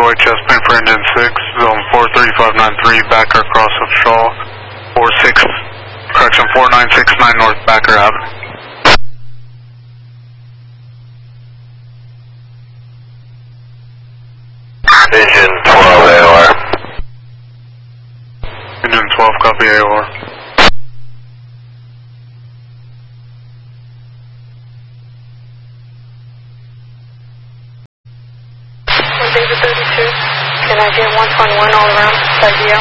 white chest plane for engine 6, zone 43593, Backer cross of Shaw, 4969 North Backer Avenue. Engine 12 AOR. Engine 12, copy AOR. David 32, can I get 121 all around, side DL?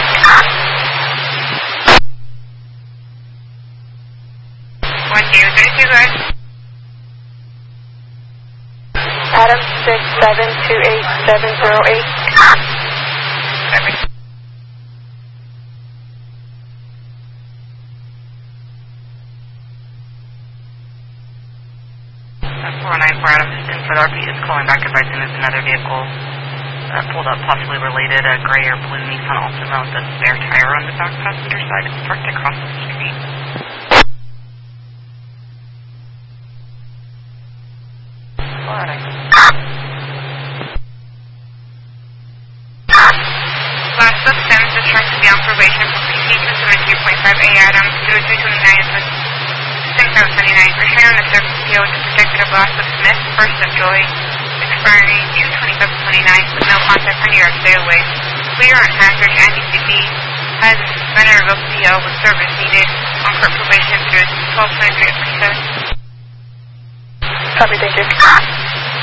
1-2-32, guys. Adam 6728708. Copy. That's 494 Adam, Stanford RP is calling back advising there's another vehicle pulled up, possibly related, a gray or blue Nissan Altima with a spare tire on the back passenger side. It's parked across the street. Last of Sims is trying to be on probation for procedure 72.5A Adam 0329 with Sim 79. Return on the service PO to protective glass of Smith, 1st of Joy, expiring June 2729 with no contact for New York stay away. Clear on hazard and ECP has suspended or revoked PO with service needed on court probation through 1223 at 27. Copy, thank you.